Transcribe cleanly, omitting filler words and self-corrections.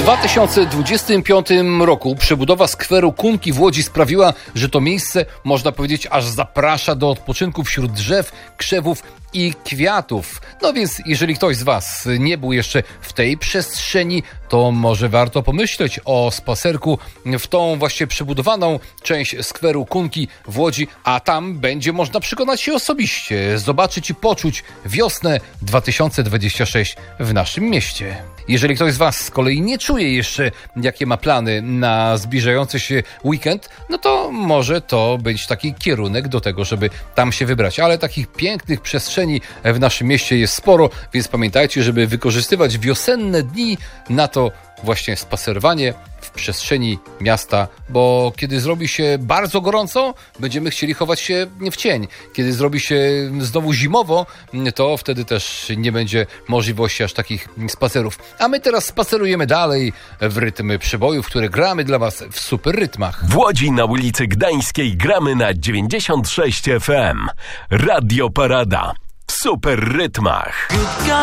2025 roku przebudowa skweru Kunki w Łodzi sprawiła, że to miejsce, można powiedzieć, aż zaprasza do odpoczynku wśród drzew, krzewów i kwiatów. No więc jeżeli ktoś z Was nie był jeszcze w tej przestrzeni, to może warto pomyśleć o spacerku w tą właśnie przebudowaną część skweru Kunki w Łodzi, a tam będzie można przekonać się osobiście, zobaczyć i poczuć wiosnę 2026 w naszym mieście. Jeżeli ktoś z Was z kolei nie czuje jeszcze, jakie ma plany na zbliżający się weekend, no to może to być taki kierunek do tego, żeby tam się wybrać. Ale takich pięknych przestrzeni w naszym mieście jest sporo, więc pamiętajcie, żeby wykorzystywać wiosenne dni na to właśnie spacerowanie w przestrzeni miasta, bo kiedy zrobi się bardzo gorąco, będziemy chcieli chować się w cień. Kiedy zrobi się znowu zimowo, to wtedy też nie będzie możliwości aż takich spacerów. A my teraz spacerujemy dalej w rytmy przebojów, które gramy dla Was w super rytmach. W Łodzi na ulicy Gdańskiej gramy na 96 FM. Radio Parada w super rytmach.